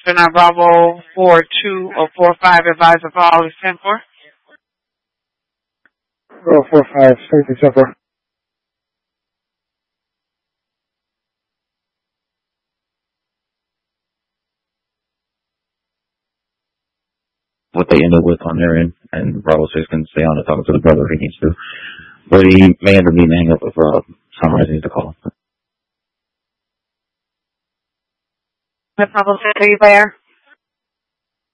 So now Bravo 42 or 45 advisor call is 10-4. Bravo 45, safety 10-4. What they end up with on their end, and Bravo 6 can stay on and talk to the brother if he needs to. But he may end up needing to hang up if Sunrise needs to call. The Bravo 6, are you there?